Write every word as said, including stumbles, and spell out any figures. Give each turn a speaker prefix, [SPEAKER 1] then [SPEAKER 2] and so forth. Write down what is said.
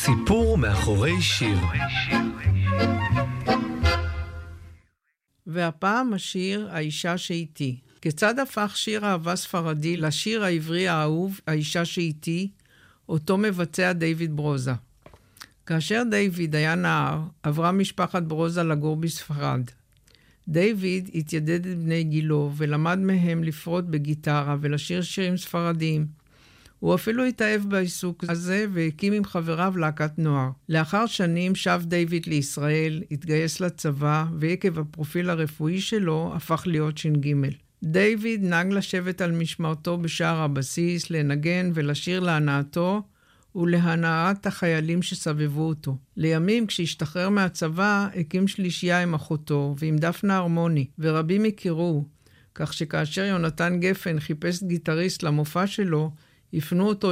[SPEAKER 1] סיפור מאחורי שיר.
[SPEAKER 2] והפעם השיר האישה שאיתי. כיצד הפך שיר אהבה ספרדי לשיר העברי האהוב האישה שאיתי, אותו מבצע דיוויד ברוזה. כאשר דיוויד היה נער, עברה משפחת ברוזה לגור בספרד. דיוויד התיידד את בני גילו ולמד מהם לפרוט בגיטרה ולשיר שירים ספרדיים. הוא אפילו התאהב בעיסוק הזה והקים עם חבריו להקת נוער. לאחר שנים שב דיוויד לישראל, התגייס לצבא, ועקב הפרופיל הרפואי שלו הפך להיות ש"ג. דיוויד נהג לשבת על משמרתו בשער הבסיס, לנגן ולשיר להנאתו ולהנאת החיילים שסבבו אותו. לימים כשהשתחרר מהצבא הקים שלישייה עם אחותו ועם דפנה הרמוני, ורבים הכירו, כך שכאשר יונתן גפן חיפש גיטריסט למופע שלו, הפנו אותו